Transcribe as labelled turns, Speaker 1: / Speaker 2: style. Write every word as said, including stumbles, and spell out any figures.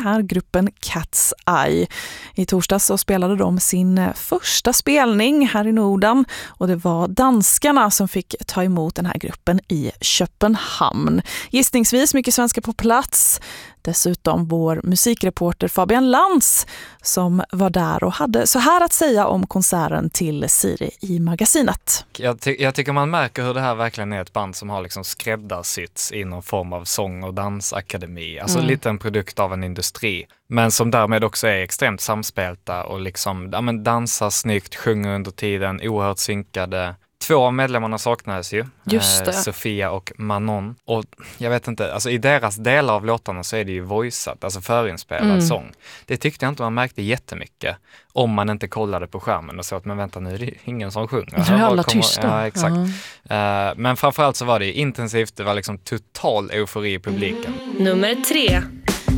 Speaker 1: är gruppen Cat's Eye. I torsdags så spelade de sin första spelning här i Norden och det var danskarna som fick ta emot den här gruppen i Köpenhamn. Gissningsvis mycket svenska på plats. Dessutom vår musikreporter Fabian Lantz som var där och hade så här att säga om konserten till Siri i magasinet.
Speaker 2: Jag, ty- jag tycker man märker hur det här verkligen är ett band som har liksom skräddarsytts i någon form av sång- och dansakademi. Alltså mm. lite en produkt av en industri. Men som därmed också är extremt samspelta och liksom ja, men dansar snyggt, sjunger under tiden, oerhört synkade. Två av medlemmarna saknades ju,
Speaker 1: Just det.
Speaker 2: Eh, Sofia och Manon. Och jag vet inte, alltså i deras delar av låtarna så är det ju voiceat, alltså förinspelad mm. sång. Det tyckte jag inte man märkte jättemycket om man inte kollade på skärmen och så att men vänta nu är det ingen som sjunger.
Speaker 1: Nu är alla tysta.
Speaker 2: Ja, exakt.
Speaker 1: Uh-huh.
Speaker 2: Uh, men framförallt så var det intensivt, det var liksom total eufori i publiken.
Speaker 3: Nummer tre.